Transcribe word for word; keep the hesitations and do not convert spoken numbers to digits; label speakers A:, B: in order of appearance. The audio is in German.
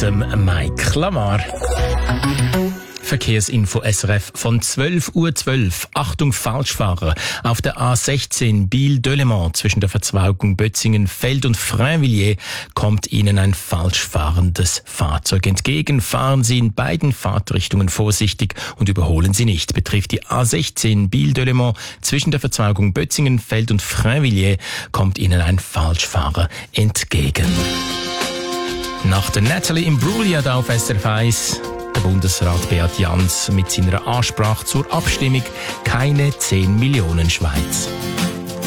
A: dem Mike Lamar. Verkehrsinfo S R F von zwölf Uhr zwölf. Achtung Falschfahrer. Auf der A sechzehn Biel-Delemont zwischen der Verzweigung Bötzingen-Feld und Frainvilliers kommt Ihnen ein falsch fahrendes Fahrzeug entgegen. Fahren Sie in beiden Fahrtrichtungen vorsichtig und überholen Sie nicht. Betrifft die A sechzehn Biel-Delemont zwischen der Verzweigung Bötzingen-Feld und Frainvilliers kommt Ihnen ein Falschfahrer entgegen. Nach der Natalie Imbruglia auf S R F eins der Bundesrat Beat Jans mit seiner Ansprache zur Abstimmung «Keine zehn Millionen Schweiz».